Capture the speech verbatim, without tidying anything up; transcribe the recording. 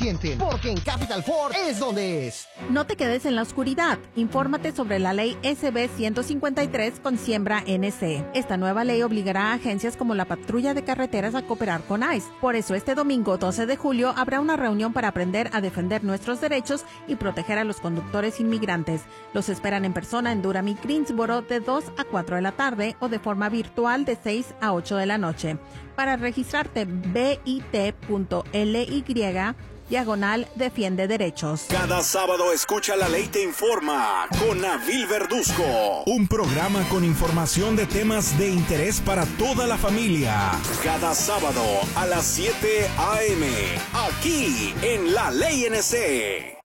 sienten, porque en Capital Ford es donde es. No te quedes en la oscuridad. Infórmate sobre la ley S B ciento cincuenta y tres con Siembra N C. Esta nueva ley obligará a agencias como la Patrulla de Carreteras a cooperar con ICE. Por eso este domingo doce de julio habrá una reunión para aprender a defender nuestros derechos y proteger a los conductores inmigrantes. Los esperan en persona en Durham y Greensboro de dos a cuatro de la tarde o de forma virtual de seis a ocho de la noche. Para registrarte, bit.ly diagonal defiende derechos. Cada sábado escucha La Ley Te Informa con Nabil Verduzco. Un programa con información de temas de interés para toda la familia. Cada sábado a las siete a eme aquí en La Ley N C.